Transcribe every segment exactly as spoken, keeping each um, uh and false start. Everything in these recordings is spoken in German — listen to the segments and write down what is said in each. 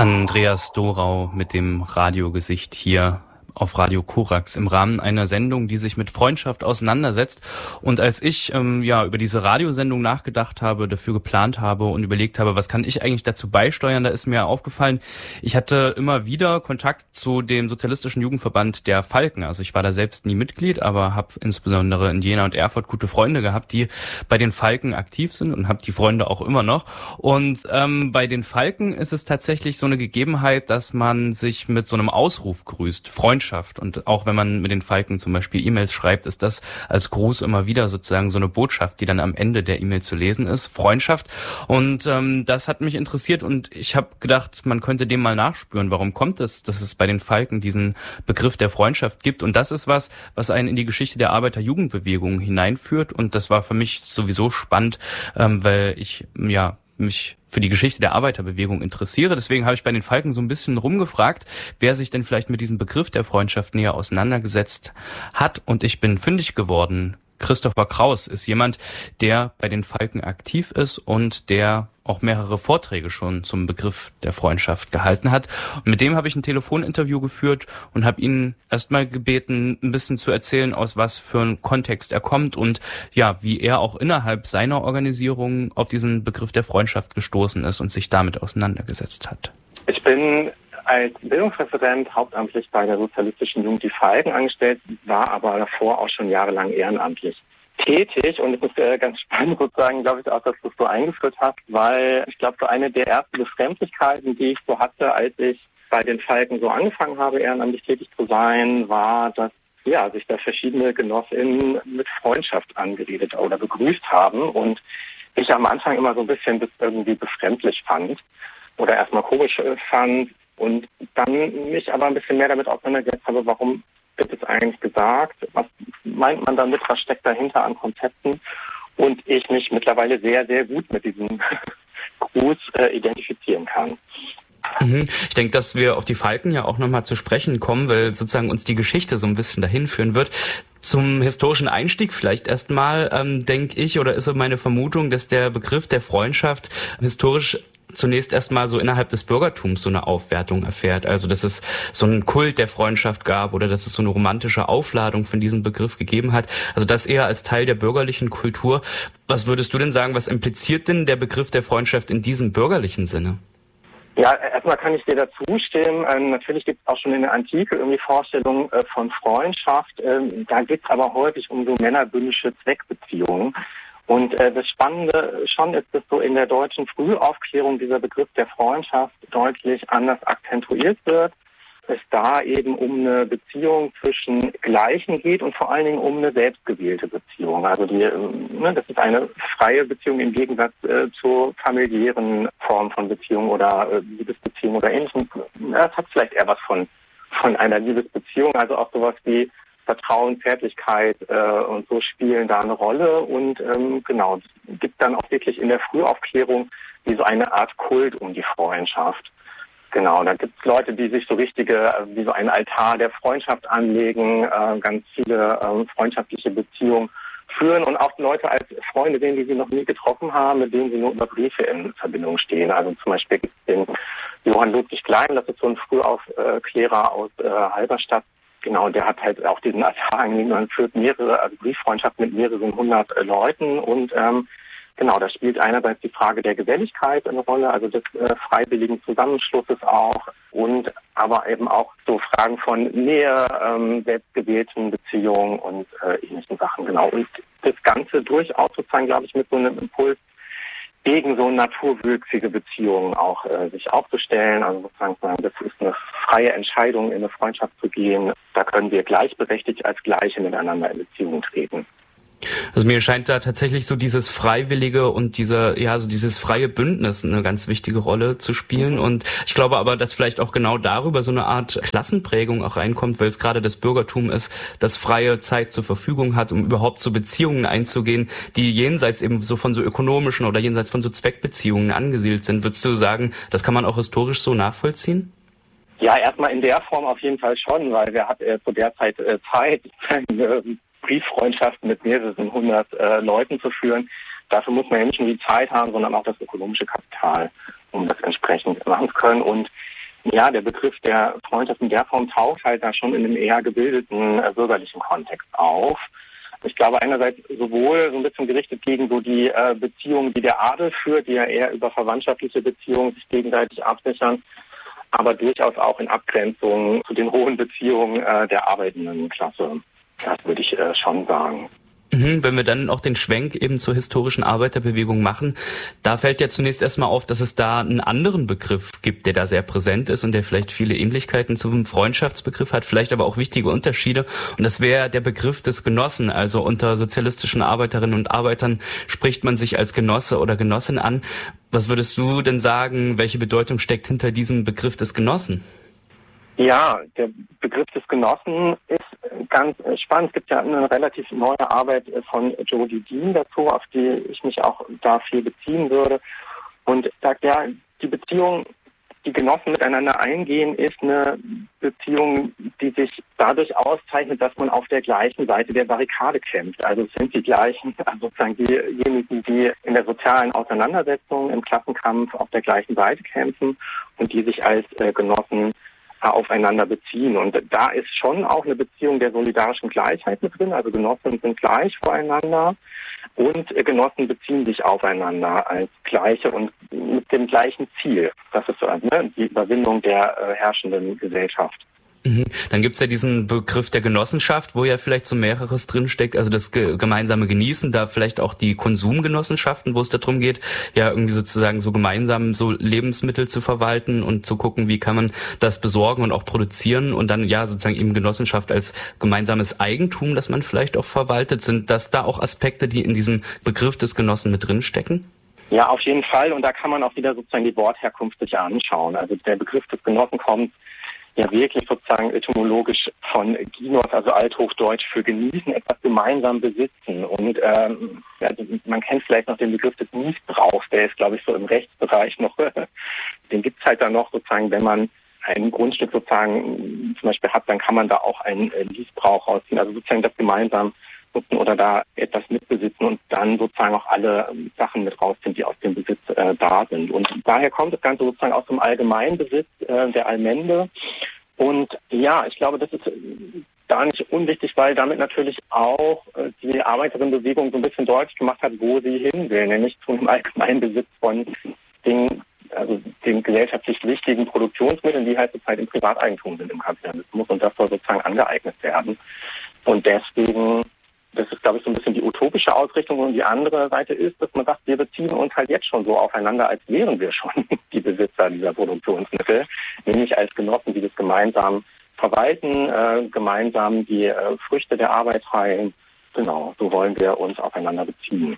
Andreas Dorau mit dem Radiogesicht hier auf Radio Korax im Rahmen einer Sendung, die sich mit Freundschaft auseinandersetzt. Und als ich ähm, ja über diese Radiosendung nachgedacht habe, dafür geplant habe und überlegt habe, was kann ich eigentlich dazu beisteuern, da ist mir aufgefallen, ich hatte immer wieder Kontakt zu dem Sozialistischen Jugendverband der Falken. Also ich war da selbst nie Mitglied, aber habe insbesondere in Jena und Erfurt gute Freunde gehabt, die bei den Falken aktiv sind und habe die Freunde auch immer noch. Und ähm, bei den Falken ist es tatsächlich so eine Gegebenheit, dass man sich mit so einem Ausruf grüßt, Freundschaft. Und auch wenn man mit den Falken zum Beispiel E-Mails schreibt, ist das als Gruß immer wieder sozusagen so eine Botschaft, die dann am Ende der E-Mail zu lesen ist, Freundschaft. Und ähm, das hat mich interessiert und ich habe gedacht, man könnte dem mal nachspüren, warum kommt es, dass es bei den Falken diesen Begriff der Freundschaft gibt. Und das ist was, was einen in die Geschichte der Arbeiter-Jugendbewegung hineinführt. Und das war für mich sowieso spannend, ähm, weil ich ja mich für die Geschichte der Arbeiterbewegung interessiere. Deswegen habe ich bei den Falken so ein bisschen rumgefragt, wer sich denn vielleicht mit diesem Begriff der Freundschaft näher auseinandergesetzt hat. Und ich bin fündig geworden. Christopher Kraus ist jemand, der bei den Falken aktiv ist und der auch mehrere Vorträge schon zum Begriff der Freundschaft gehalten hat. Und mit dem habe ich ein Telefoninterview geführt und habe ihn erstmal gebeten, ein bisschen zu erzählen, aus was für einem Kontext er kommt und ja, wie er auch innerhalb seiner Organisation auf diesen Begriff der Freundschaft gestoßen ist und sich damit auseinandergesetzt hat. Ich bin als Bildungsreferent hauptamtlich bei der Sozialistischen Jugend die Falken angestellt, war aber davor auch schon jahrelang ehrenamtlich tätig. Und es ist äh, ganz spannend sozusagen, glaube ich, auch, dass du es so eingeführt hast, weil ich glaube, so eine der ersten Befremdlichkeiten, die ich so hatte, als ich bei den Falken so angefangen habe, ehrenamtlich tätig zu sein, war, dass ja sich da verschiedene GenossInnen mit Freundschaft angeredet oder begrüßt haben und ich am Anfang immer so ein bisschen das irgendwie befremdlich fand oder erstmal komisch fand und dann mich aber ein bisschen mehr damit auseinandergesetzt habe, warum wird es eigentlich gesagt, was meint man damit, was steckt dahinter an Konzepten und ich mich mittlerweile sehr, sehr gut mit diesem Gruß äh, identifizieren kann. Ich denke, dass wir auf die Falken ja auch nochmal zu sprechen kommen, weil sozusagen uns die Geschichte so ein bisschen dahin führen wird. Zum historischen Einstieg vielleicht erstmal, ähm, denke ich, oder ist so meine Vermutung, dass der Begriff der Freundschaft historisch zunächst erstmal so innerhalb des Bürgertums so eine Aufwertung erfährt. Also, dass es so einen Kult der Freundschaft gab oder dass es so eine romantische Aufladung von diesem Begriff gegeben hat. Also das eher als Teil der bürgerlichen Kultur. Was würdest du denn sagen, was impliziert denn der Begriff der Freundschaft in diesem bürgerlichen Sinne? Ja, erstmal kann ich dir dazu stimmen. Ähm, natürlich gibt es auch schon in der Antike irgendwie Vorstellungen äh, von Freundschaft. Ähm, da geht es aber häufig um so männerbündische Zweckbeziehungen. Und äh, das Spannende schon ist, dass so in der deutschen Frühaufklärung dieser Begriff der Freundschaft deutlich anders akzentuiert wird. Es da eben um eine Beziehung zwischen Gleichen geht und vor allen Dingen um eine selbstgewählte Beziehung. Also die, ne, das ist eine freie Beziehung im Gegensatz äh, zur familiären Form von Beziehung oder äh, Liebesbeziehung oder ähnlichem. Das hat vielleicht eher was von von einer Liebesbeziehung, also auch sowas wie Vertrauen, Zärtlichkeit äh, und so spielen da eine Rolle. Und ähm, genau, es gibt dann auch wirklich in der Frühaufklärung wie so eine Art Kult um die Freundschaft. Genau, da gibt es Leute, die sich so richtige, wie so einen Altar der Freundschaft anlegen, äh, ganz viele äh, freundschaftliche Beziehungen führen und auch Leute als Freunde sehen, die sie noch nie getroffen haben, mit denen sie nur über Briefe in Verbindung stehen. Also zum Beispiel gibt es den Johann Ludwig Klein, das ist so ein Frühaufklärer aus äh, Halberstadt. Genau, der hat halt auch diesen Altar angelegt und führt mehrere, also Brieffreundschaft mit mehreren hundert äh, Leuten und ähm, genau, da spielt einerseits die Frage der Geselligkeit eine Rolle, also des äh, freiwilligen Zusammenschlusses auch und aber eben auch so Fragen von Nähe, ähm, selbstgewählten Beziehungen und äh, ähnlichen Sachen, genau. Und das Ganze durchaus sozusagen, glaube ich, mit so einem Impuls gegen so naturwüchsige Beziehungen auch äh, sich aufzustellen, also sozusagen das ist eine freie Entscheidung, in eine Freundschaft zu gehen. Da können wir gleichberechtigt als Gleiche miteinander in Beziehung treten. Also mir scheint da tatsächlich so dieses Freiwillige und dieser, ja, so dieses freie Bündnis eine ganz wichtige Rolle zu spielen. Und ich glaube aber, dass vielleicht auch genau darüber so eine Art Klassenprägung auch reinkommt, weil es gerade das Bürgertum ist, das freie Zeit zur Verfügung hat, um überhaupt so Beziehungen einzugehen, die jenseits eben so von so ökonomischen oder jenseits von so Zweckbeziehungen angesiedelt sind. Würdest du sagen, das kann man auch historisch so nachvollziehen? Ja, erstmal in der Form auf jeden Fall schon, weil wer hat äh, zu der Zeit äh, Zeit, äh, Brieffreundschaften mit mehreren hundert äh, Leuten zu führen. Dafür muss man ja nicht nur die Zeit haben, sondern auch das ökonomische Kapital, um das entsprechend machen zu können. Und Ja, der Begriff der Freundschaft in der Form taucht halt da schon in einem eher gebildeten äh, bürgerlichen Kontext auf. Ich glaube einerseits sowohl so ein bisschen gerichtet gegen so die äh, Beziehungen, die der Adel führt, die ja eher über verwandtschaftliche Beziehungen sich gegenseitig absichern, aber durchaus auch in Abgrenzung zu den hohen Beziehungen äh, der arbeitenden Klasse. Das würde ich äh, schon sagen. Wenn wir dann auch den Schwenk eben zur historischen Arbeiterbewegung machen, da fällt ja zunächst erstmal auf, dass es da einen anderen Begriff gibt, der da sehr präsent ist und der vielleicht viele Ähnlichkeiten zum Freundschaftsbegriff hat, vielleicht aber auch wichtige Unterschiede. Und das wäre der Begriff des Genossen. Also unter sozialistischen Arbeiterinnen und Arbeitern spricht man sich als Genosse oder Genossin an. Was würdest du denn sagen, welche Bedeutung steckt hinter diesem Begriff des Genossen? Ja, der Begriff des Genossen ist ganz spannend. Es gibt ja eine relativ neue Arbeit von Jody Dean dazu, auf die ich mich auch da viel beziehen würde. Und sagt ja, die Beziehung, die Genossen miteinander eingehen, ist eine Beziehung, die sich dadurch auszeichnet, dass man auf der gleichen Seite der Barrikade kämpft. Also es sind die gleichen, also sozusagen diejenigen, die in der sozialen Auseinandersetzung, im Klassenkampf auf der gleichen Seite kämpfen und die sich als äh, Genossen aufeinander beziehen. Und da ist schon auch eine Beziehung der solidarischen Gleichheit mit drin. Also Genossen sind gleich voreinander und Genossen beziehen sich aufeinander als Gleiche und mit dem gleichen Ziel. Das ist so, ne, die Überwindung der äh, herrschenden Gesellschaft. Mhm. Dann gibt's ja diesen Begriff der Genossenschaft, wo ja vielleicht so mehreres drinsteckt, also das ge- gemeinsame Genießen, da vielleicht auch die Konsumgenossenschaften, wo es darum geht, ja irgendwie sozusagen so gemeinsam so Lebensmittel zu verwalten und zu gucken, wie kann man das besorgen und auch produzieren und dann ja sozusagen eben Genossenschaft als gemeinsames Eigentum, das man vielleicht auch verwaltet. Sind das da auch Aspekte, die in diesem Begriff des Genossen mit drinstecken? Ja, auf jeden Fall. Und da kann man auch wieder sozusagen die Wortherkunft sich anschauen. Also der Begriff des Genossen kommt ja wirklich sozusagen etymologisch von Ginos, also althochdeutsch für genießen, etwas gemeinsam besitzen. Und ähm, also man kennt vielleicht noch den Begriff des Missbrauchs, der ist, glaube ich, so im Rechtsbereich noch, den gibt's halt dann noch sozusagen, wenn man ein Grundstück sozusagen zum Beispiel hat, dann kann man da auch einen äh, Missbrauch rausziehen, also sozusagen das gemeinsam nutzen oder da etwas mitbesitzen und dann sozusagen auch alle ähm, Sachen mit rausziehen, die aus dem Besitz äh, da sind. Und daher kommt das Ganze sozusagen aus dem Allgemeinbesitz äh, der Allmende. Und ja, ich glaube, das ist äh, gar nicht unwichtig, weil damit natürlich auch äh, die Arbeiterinnenbewegung so ein bisschen deutlich gemacht hat, wo sie hin will, nämlich zu einem Allgemeinbesitz von den, also den gesellschaftlich wichtigen Produktionsmitteln, die halt zurzeit im Privateigentum sind im Kapitalismus. Und das soll sozusagen angeeignet werden. Und deswegen, das ist, glaube ich, so ein bisschen die utopische Ausrichtung. Und die andere Seite ist, dass man sagt, wir beziehen uns halt jetzt schon so aufeinander, als wären wir schon die Besitzer dieser Produktionsmittel, nämlich als Genossen, die das gemeinsam verwalten, äh, gemeinsam die äh, Früchte der Arbeit teilen. Genau, so wollen wir uns aufeinander beziehen.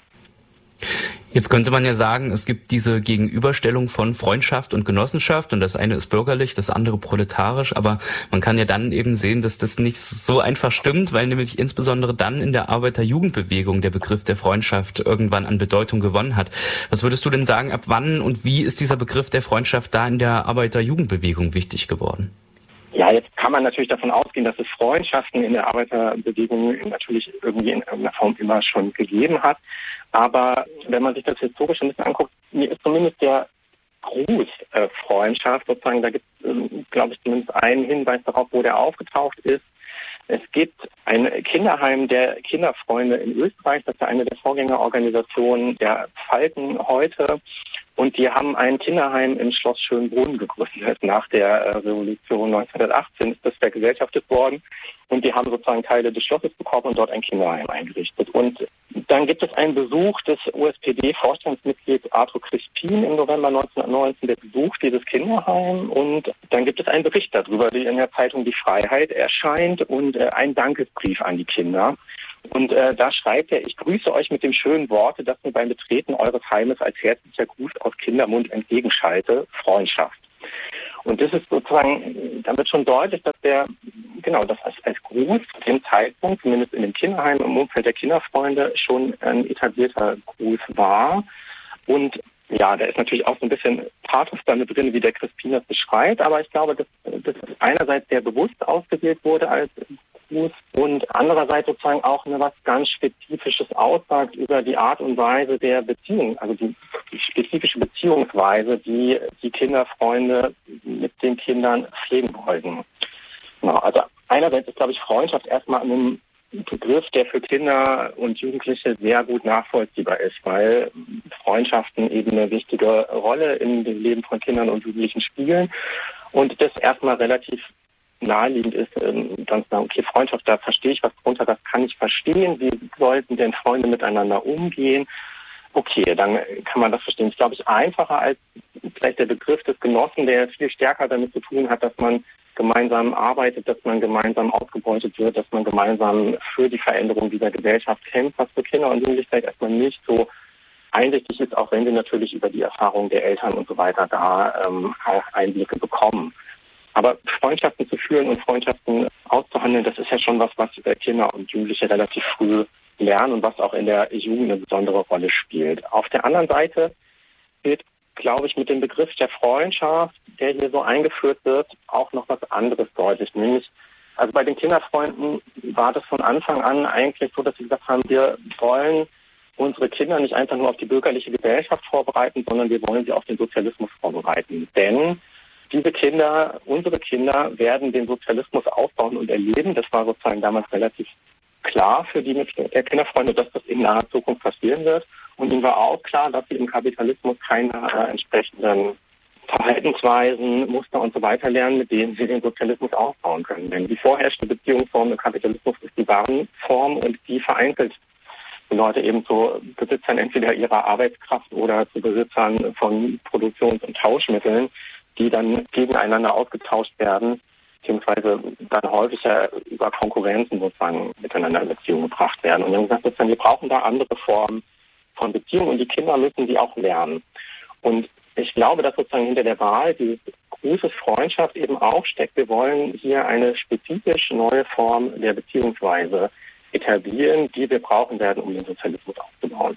Jetzt könnte man ja sagen, es gibt diese Gegenüberstellung von Freundschaft und Genossenschaft und das eine ist bürgerlich, das andere proletarisch, aber man kann ja dann eben sehen, dass das nicht so einfach stimmt, weil nämlich insbesondere dann in der Arbeiterjugendbewegung der Begriff der Freundschaft irgendwann an Bedeutung gewonnen hat. Was würdest du denn sagen, ab wann und wie ist dieser Begriff der Freundschaft da in der Arbeiterjugendbewegung wichtig geworden? Ja, jetzt kann man natürlich davon ausgehen, dass es Freundschaften in der Arbeiterbewegung natürlich irgendwie in irgendeiner Form immer schon gegeben hat. Aber wenn man sich das historisch ein bisschen anguckt, mir ist zumindest der Gruß äh, Freundschaft sozusagen, da gibt es, ähm, glaube ich, zumindest einen Hinweis darauf, wo der aufgetaucht ist. Es gibt ein Kinderheim der Kinderfreunde in Österreich, das ist ja eine der Vorgängerorganisationen der Falken heute. Und die haben ein Kinderheim im Schloss Schönbrunn gegründet. Nach der Revolution neunzehnhundertachtzehn ist das vergesellschaftet worden. Und die haben sozusagen Teile des Schlosses bekommen und dort ein Kinderheim eingerichtet. Und dann gibt es einen Besuch des U S P D-Vorstandsmitglieds Arthur Crispin im November neunzehnhundertneunzehn, der besucht dieses Kinderheim. Und dann gibt es einen Bericht darüber, der in der Zeitung Die Freiheit erscheint und äh, ein Dankesbrief an die Kinder. Und äh, da schreibt er, ich grüße euch mit dem schönen Worte, das mir beim Betreten eures Heimes als herzlicher Gruß aus Kindermund entgegenschalte, Freundschaft. Und das ist sozusagen, da wird schon deutlich, dass der, genau, das als, als Gruß zu dem Zeitpunkt, zumindest in dem Kinderheim im Umfeld der Kinderfreunde, schon ein etablierter Gruß war. Und ja, da ist natürlich auch so ein bisschen Pathos damit drin, wie der Crispin das beschreibt, aber ich glaube, dass das einerseits sehr bewusst ausgewählt wurde als Gruß und andererseits sozusagen auch eine was ganz Spezifisches aussagt über die Art und Weise der Beziehung, also die, die spezifische Beziehungsweise, die die Kinderfreunde mit den Kindern pflegen wollten. Genau, also einerseits ist, glaube ich, Freundschaft erstmal ein Begriff, der für Kinder und Jugendliche sehr gut nachvollziehbar ist, weil Freundschaften eben eine wichtige Rolle in dem Leben von Kindern und Jugendlichen spielen und das erstmal relativ naheliegend ist, dann zu sagen, okay, Freundschaft, da verstehe ich was drunter, das kann ich verstehen, wie sollten denn Freunde miteinander umgehen? Okay, dann kann man das verstehen. Das ist, glaube ich, einfacher als vielleicht der Begriff des Genossen, der viel stärker damit zu tun hat, dass man gemeinsam arbeitet, dass man gemeinsam ausgebeutet wird, dass man gemeinsam für die Veränderung dieser Gesellschaft kämpft, was für Kinder und Jugendliche vielleicht erstmal nicht so einsichtig ist, auch wenn wir natürlich über die Erfahrungen der Eltern und so weiter da ähm, auch Einblicke bekommen. Aber Freundschaften zu führen und Freundschaften auszuhandeln, das ist ja schon was, was Kinder und Jugendliche relativ früh lernen und was auch in der Jugend eine besondere Rolle spielt. Auf der anderen Seite wird, glaube ich, mit dem Begriff der Freundschaft, der hier so eingeführt wird, auch noch was anderes deutlich. Nämlich, also bei den Kinderfreunden war das von Anfang an eigentlich so, dass sie gesagt haben, wir wollen unsere Kinder nicht einfach nur auf die bürgerliche Gesellschaft vorbereiten, sondern wir wollen sie auf den Sozialismus vorbereiten. Denn diese Kinder, unsere Kinder werden den Sozialismus aufbauen und erleben. Das war sozusagen damals relativ klar für die der Kinderfreunde, dass das in naher Zukunft passieren wird. Und ihnen war auch klar, dass sie im Kapitalismus keine äh, entsprechenden Verhaltensweisen, Muster und so weiter lernen, mit denen sie den Sozialismus aufbauen können. Denn die vorherrschende Beziehungsform im Kapitalismus ist die Warenform und die vereinzelt die Leute eben zu Besitzern entweder ihrer Arbeitskraft oder zu Besitzern von Produktions- und Tauschmitteln, die dann gegeneinander ausgetauscht werden, beziehungsweise dann häufiger über Konkurrenzen sozusagen miteinander in Beziehung gebracht werden. Und wir haben gesagt, sozusagen, wir brauchen da andere Formen von Beziehungen und die Kinder müssen die auch lernen. Und ich glaube, dass sozusagen hinter der Wahl dieses Grußes Freundschaft eben auch steckt, wir wollen hier eine spezifisch neue Form der Beziehungsweise etablieren, die wir brauchen werden, um den Sozialismus aufzubauen.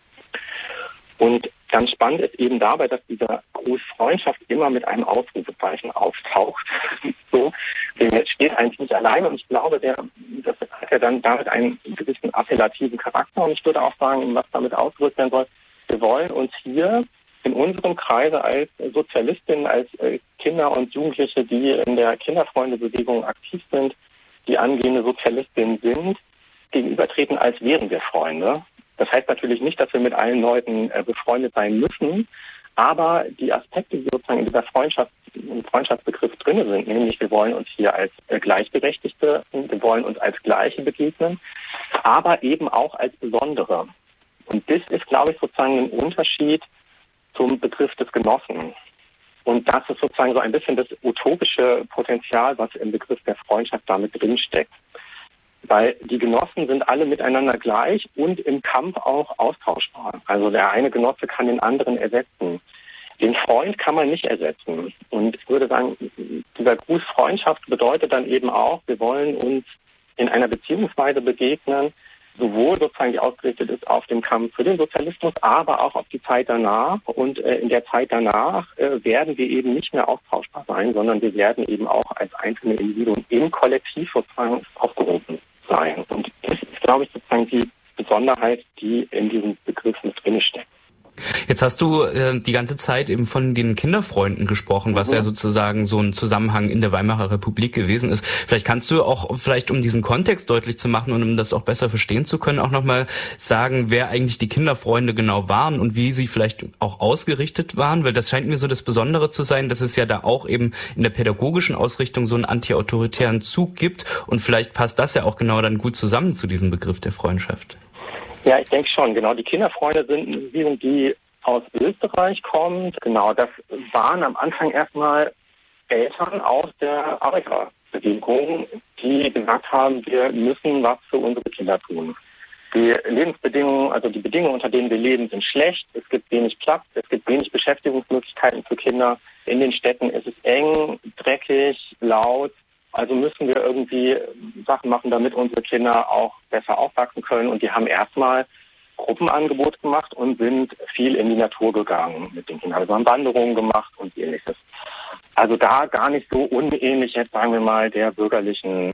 Und ganz spannend ist eben dabei, dass dieser Gruß Freundschaft immer mit einem Ausrufezeichen auftaucht. So, der steht eigentlich nicht alleine und ich glaube, der, das hat ja dann damit einen gewissen appellativen Charakter und ich würde auch sagen, was damit ausgedrückt werden soll, wir wollen uns hier in unserem Kreise als Sozialistinnen, als Kinder und Jugendliche, die in der Kinderfreundebewegung aktiv sind, die angehende Sozialistinnen sind, gegenübertreten, als wären wir Freunde. Das heißt natürlich nicht, dass wir mit allen Leuten äh, befreundet sein müssen, aber die Aspekte, die sozusagen in dieser Freundschaft, im Freundschaftsbegriff drin sind, nämlich wir wollen uns hier als äh, Gleichberechtigte, wir wollen uns als Gleiche begegnen, aber eben auch als Besondere. Und das ist, glaube ich, sozusagen ein Unterschied zum Begriff des Genossen. Und das ist sozusagen so ein bisschen das utopische Potenzial, was im Begriff der Freundschaft damit drinsteckt. Weil die Genossen sind alle miteinander gleich und im Kampf auch austauschbar. Also der eine Genosse kann den anderen ersetzen. Den Freund kann man nicht ersetzen. Und ich würde sagen, dieser Gruß Freundschaft bedeutet dann eben auch, wir wollen uns in einer Beziehungsweise begegnen, sowohl sozusagen die ausgerichtet ist auf den Kampf für den Sozialismus, aber auch auf die Zeit danach. Und äh, in der Zeit danach äh, werden wir eben nicht mehr austauschbar sein, sondern wir werden eben auch als einzelne Individuen im Kollektiv sozusagen aufgerufen sein. Und das ist, glaube ich, sozusagen die Besonderheit, die in diesem Begriff mit drin steckt. Jetzt hast du äh, die ganze Zeit eben von den Kinderfreunden gesprochen, was mhm. ja sozusagen so ein Zusammenhang in der Weimarer Republik gewesen ist. Vielleicht kannst du auch, vielleicht um diesen Kontext deutlich zu machen und um das auch besser verstehen zu können, auch nochmal sagen, wer eigentlich die Kinderfreunde genau waren und wie sie vielleicht auch ausgerichtet waren, weil das scheint mir so das Besondere zu sein, dass es ja da auch eben in der pädagogischen Ausrichtung so einen antiautoritären Zug gibt und vielleicht passt das ja auch genau dann gut zusammen zu diesem Begriff der Freundschaft. Ja, ich denke schon, genau. Die Kinderfreunde sind eine Bewegung, die aus Österreich kommt. Genau, das waren am Anfang erstmal Eltern aus der Arbeiterbewegung, die gesagt haben, wir müssen was für unsere Kinder tun. Die Lebensbedingungen, also die Bedingungen, unter denen wir leben, sind schlecht. Es gibt wenig Platz, es gibt wenig Beschäftigungsmöglichkeiten für Kinder. In den Städten ist es eng, dreckig, laut. Also müssen wir irgendwie Sachen machen, damit unsere Kinder auch besser aufwachsen können. Und die haben erstmal Gruppenangebot gemacht und sind viel in die Natur gegangen mit den Kindern. Also haben Wanderungen gemacht und ähnliches. Also da gar nicht so unähnlich, jetzt sagen wir mal, der bürgerlichen Jugend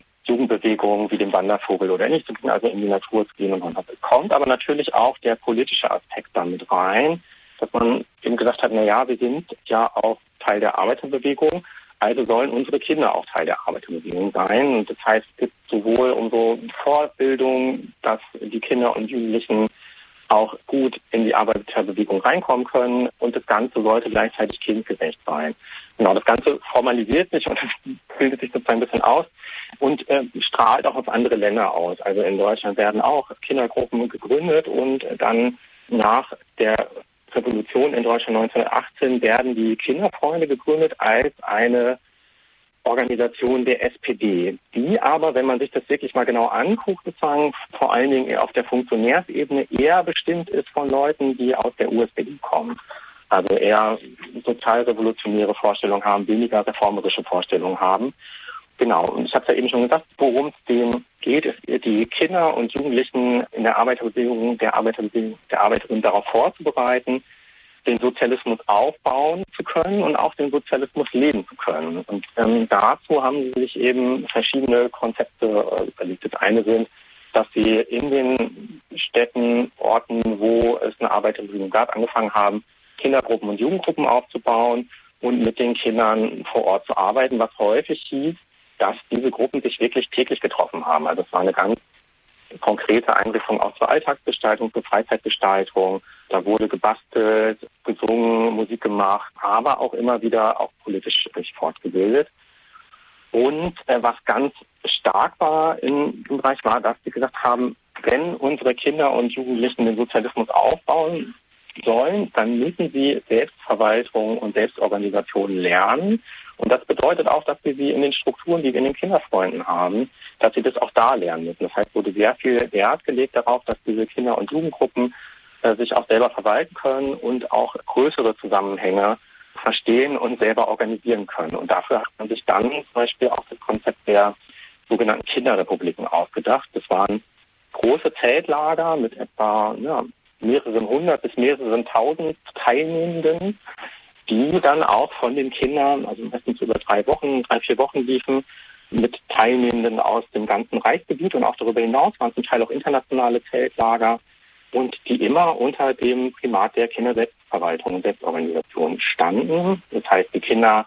Jugendbewegungen wie dem Wandervogel oder ähnlich zu gehen, also in die Natur zu gehen. Und dann kommt aber natürlich auch der politische Aspekt damit rein, dass man eben gesagt hat, na ja, wir sind ja auch Teil der Arbeiterbewegung, also sollen unsere Kinder auch Teil der Arbeiterbewegung sein. Und das heißt, es gibt sowohl unsere Fortbildung, dass die Kinder und Jugendlichen auch gut in die Arbeiterbewegung reinkommen können, und das Ganze sollte gleichzeitig kindgerecht sein. Genau, das Ganze formalisiert sich und bildet sich sozusagen ein bisschen aus und äh, strahlt auch auf andere Länder aus. Also in Deutschland werden auch Kindergruppen gegründet, und dann nach der Revolution in Deutschland neunzehnhundertachtzehn werden die Kinderfreunde gegründet als eine Organisation der S P D, die aber, wenn man sich das wirklich mal genau anguckt, sozusagen vor allen Dingen auf der Funktionärsebene eher bestimmt ist von Leuten, die aus der U S P D kommen. Also eher sozialrevolutionäre Vorstellungen haben, weniger reformerische Vorstellungen haben. Genau, und ich habe es ja eben schon gesagt, worum es denen geht, ist, die Kinder und Jugendlichen in der Arbeiterbewegung, der Arbeiterbewegung, der Arbeiterin darauf vorzubereiten, den Sozialismus aufbauen zu können und auch den Sozialismus leben zu können. Und ähm, dazu haben sie sich eben verschiedene Konzepte äh, überlegt. Das eine sind, dass sie in den Städten, Orten, wo es eine Arbeiterbewegung gab, angefangen haben, Kindergruppen und Jugendgruppen aufzubauen und mit den Kindern vor Ort zu arbeiten, was häufig hieß, dass diese Gruppen sich wirklich täglich getroffen haben. Also es war eine ganz konkrete Einrichtung auch zur Alltagsgestaltung, zur Freizeitgestaltung. Da wurde gebastelt, gesungen, Musik gemacht, aber auch immer wieder auch politisch sich fortgebildet. Und äh, was ganz stark war in, im Bereich war, dass sie gesagt haben, wenn unsere Kinder und Jugendlichen den Sozialismus aufbauen sollen, dann müssen sie Selbstverwaltung und Selbstorganisation lernen. Und das bedeutet auch, dass wir sie in den Strukturen, die wir in den Kinderfreunden haben, dass sie das auch da lernen müssen. Das heißt, wurde sehr viel Wert gelegt darauf, dass diese Kinder- und Jugendgruppen äh, sich auch selber verwalten können und auch größere Zusammenhänge verstehen und selber organisieren können. Und dafür hat man sich dann zum Beispiel auch das Konzept der sogenannten Kinderrepubliken ausgedacht. Das waren große Zeltlager mit etwa ja, mehreren hundert bis mehreren tausend Teilnehmenden, die dann auch von den Kindern, also meistens über drei Wochen, drei, vier Wochen liefen, mit Teilnehmenden aus dem ganzen Reichsgebiet und auch darüber hinaus, waren zum Teil auch internationale Zeltlager, und die immer unter dem Primat der Kinderselbstverwaltung und Selbstorganisation standen. Das heißt, die Kinder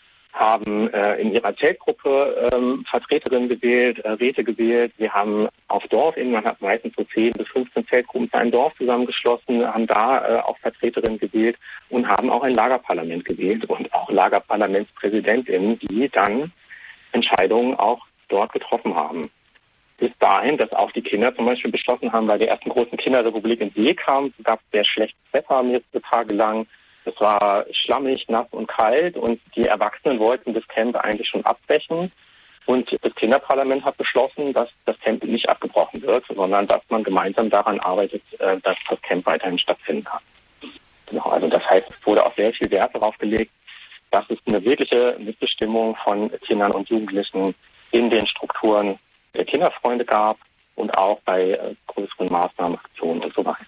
haben äh, in ihrer Zeltgruppe ähm, Vertreterinnen gewählt, äh, Räte gewählt. Wir haben auf Dorfebene, man hat meistens so zehn bis fünfzehn Zeltgruppen zu einem Dorf zusammengeschlossen, haben da äh, auch Vertreterinnen gewählt und haben auch ein Lagerparlament gewählt und auch Lagerparlamentspräsidentinnen, die dann Entscheidungen auch dort getroffen haben. Bis dahin, dass auch die Kinder zum Beispiel beschlossen haben, weil die ersten großen Kinderrepublik in See kam, gab es sehr schlechtes Wetter mehrere Tage lang. Es war schlammig, nass und kalt, und die Erwachsenen wollten das Camp eigentlich schon abbrechen. Und das Kinderparlament hat beschlossen, dass das Camp nicht abgebrochen wird, sondern dass man gemeinsam daran arbeitet, dass das Camp weiterhin stattfinden kann. Genau, also das heißt, es wurde auch sehr viel Wert darauf gelegt, dass es eine wirkliche Mitbestimmung von Kindern und Jugendlichen in den Strukturen der Kinderfreunde gab und auch bei größeren Maßnahmen, Aktionen und so weiter.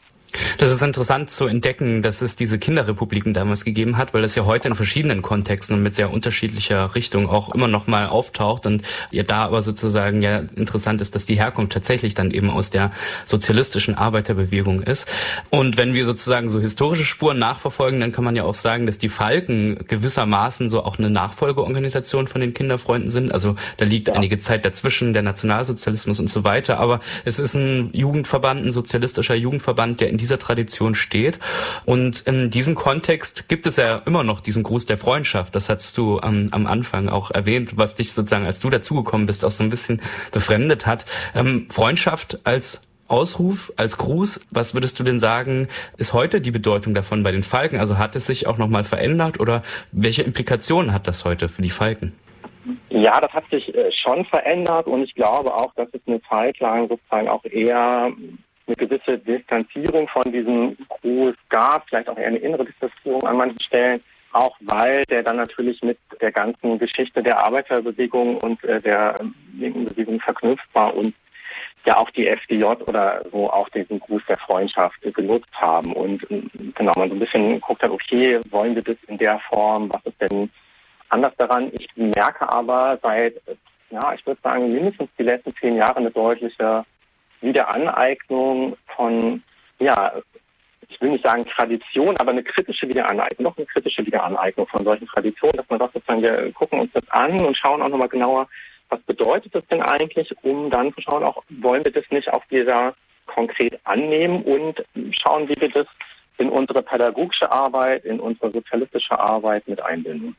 Das ist interessant zu entdecken, dass es diese Kinderrepubliken damals gegeben hat, weil das ja heute in verschiedenen Kontexten und mit sehr unterschiedlicher Richtung auch immer noch mal auftaucht, und ja da aber sozusagen ja interessant ist, dass die Herkunft tatsächlich dann eben aus der sozialistischen Arbeiterbewegung ist. Und wenn wir sozusagen so historische Spuren nachverfolgen, dann kann man ja auch sagen, dass die Falken gewissermaßen so auch eine Nachfolgeorganisation von den Kinderfreunden sind. Also da liegt ja einige Zeit dazwischen, der Nationalsozialismus und so weiter, aber es ist ein Jugendverband, ein sozialistischer Jugendverband, der in dieser Tradition steht. Und in diesem Kontext gibt es ja immer noch diesen Gruß der Freundschaft. Das hattest du am, am Anfang auch erwähnt, was dich sozusagen, als du dazugekommen bist, auch so ein bisschen befremdet hat. Ähm, Freundschaft als Ausruf, als Gruß, was würdest du denn sagen, ist heute die Bedeutung davon bei den Falken? Also hat es sich auch nochmal verändert, oder welche Implikationen hat das heute für die Falken? Ja, das hat sich äh, schon verändert, und ich glaube auch, dass es eine Zeit lang sozusagen auch eher eine gewisse Distanzierung von diesem Gruß gab, vielleicht auch eher eine innere Distanzierung an manchen Stellen, auch weil der dann natürlich mit der ganzen Geschichte der Arbeiterbewegung und äh, der linken Bewegung verknüpft war und ja auch die F D J oder so auch diesen Gruß der Freundschaft genutzt haben. Und genau, man so ein bisschen guckt hat, okay, wollen wir das in der Form, was ist denn anders daran? Ich merke aber seit ja, ich würde sagen, mindestens die letzten zehn Jahre eine deutliche Wiederaneignung von, ja, ich will nicht sagen Tradition, aber eine kritische Wiederaneignung, noch eine kritische Wiederaneignung von solchen Traditionen, dass man sagt, sozusagen, wir gucken uns das an und schauen auch nochmal genauer, was bedeutet das denn eigentlich, um dann zu schauen, auch wollen wir das nicht auf dieser konkret annehmen und schauen, wie wir das in unsere pädagogische Arbeit, in unsere sozialistische Arbeit mit einbinden.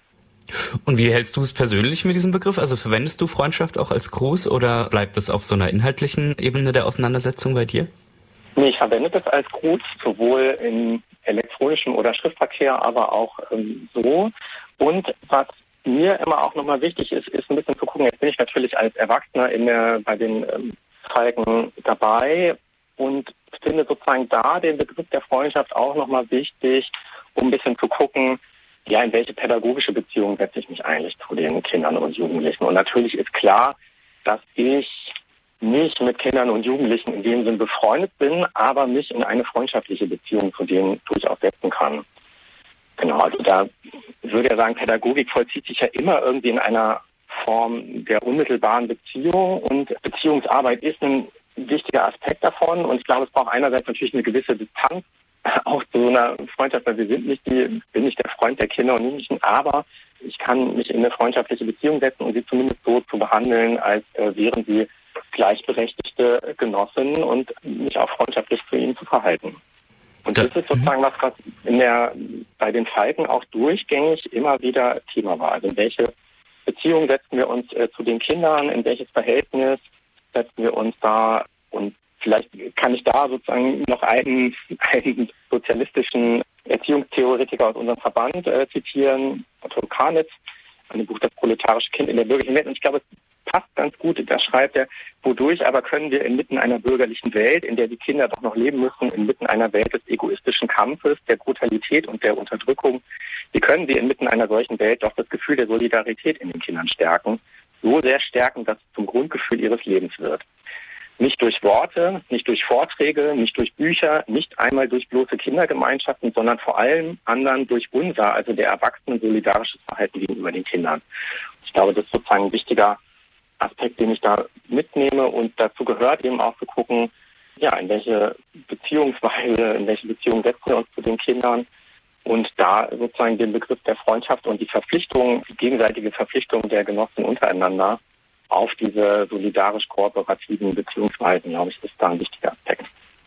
Und wie hältst du es persönlich mit diesem Begriff? Also verwendest du Freundschaft auch als Gruß oder bleibt es auf so einer inhaltlichen Ebene der Auseinandersetzung bei dir? Nee, ich verwende das als Gruß, sowohl im elektronischen oder Schriftverkehr, aber auch ähm, so. Und was mir immer auch nochmal wichtig ist, ist ein bisschen zu gucken, jetzt bin ich natürlich als Erwachsener in der, bei den ähm, Falken dabei und finde sozusagen da den Begriff der Freundschaft auch nochmal wichtig, um ein bisschen zu gucken, ja, in welche pädagogische Beziehung setze ich mich eigentlich zu den Kindern und Jugendlichen. Und natürlich ist klar, dass ich nicht mit Kindern und Jugendlichen in dem Sinn befreundet bin, aber mich in eine freundschaftliche Beziehung zu denen durchaus setzen kann. Genau, also da würde ich sagen, Pädagogik vollzieht sich ja immer irgendwie in einer Form der unmittelbaren Beziehung und Beziehungsarbeit ist ein wichtiger Aspekt davon und ich glaube, es braucht einerseits natürlich eine gewisse Distanz auch zu so einer Freundschaft, weil wir sind nicht die, bin nicht der Freund der Kinder und Jugendlichen, aber ich kann mich in eine freundschaftliche Beziehung setzen und sie zumindest so zu behandeln, als äh, wären sie gleichberechtigte Genossinnen und mich auch freundschaftlich zu ihnen zu verhalten. Und das ist sozusagen was, was in der, bei den Falken auch durchgängig immer wieder Thema war. Also in welche Beziehung setzen wir uns äh, zu den Kindern, in welches Verhältnis setzen wir uns da und vielleicht kann ich da sozusagen noch einen, einen sozialistischen Erziehungstheoretiker aus unserem Verband äh, zitieren, Otto Karnitz, ein Buch Das proletarische Kind in der bürgerlichen Welt. Und ich glaube, es passt ganz gut. Da schreibt er, wodurch aber können wir inmitten einer bürgerlichen Welt, in der die Kinder doch noch leben müssen, inmitten einer Welt des egoistischen Kampfes, der Brutalität und der Unterdrückung, wie können wir inmitten einer solchen Welt doch das Gefühl der Solidarität in den Kindern stärken, so sehr stärken, dass es zum Grundgefühl ihres Lebens wird. Nicht durch Worte, nicht durch Vorträge, nicht durch Bücher, nicht einmal durch bloße Kindergemeinschaften, sondern vor allem anderen durch unser, also der Erwachsenen, solidarisches Verhalten gegenüber den Kindern. Ich glaube, das ist sozusagen ein wichtiger Aspekt, den ich da mitnehme und dazu gehört eben auch zu gucken, ja, in welche Beziehungsweise, in welche Beziehung setzen wir uns zu den Kindern und da sozusagen den Begriff der Freundschaft und die Verpflichtung, die gegenseitige Verpflichtung der Genossen untereinander auf diese solidarisch-kooperativen Beziehungsweisen, glaube ich, ist da ein wichtiger Aspekt.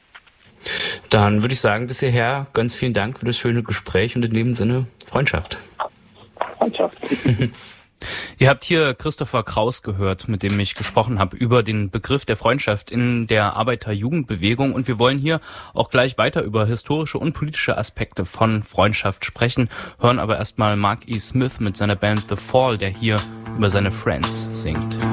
Dann würde ich sagen, bis hierher ganz vielen Dank für das schöne Gespräch und in dem Sinne Freundschaft. Freundschaft. Ihr habt hier Christopher Kraus gehört, mit dem ich gesprochen habe über den Begriff der Freundschaft in der Arbeiter-Jugendbewegung und wir wollen hier auch gleich weiter über historische und politische Aspekte von Freundschaft sprechen, hören aber erstmal Mark E. Smith mit seiner Band The Fall, der hier über seine Friends singt.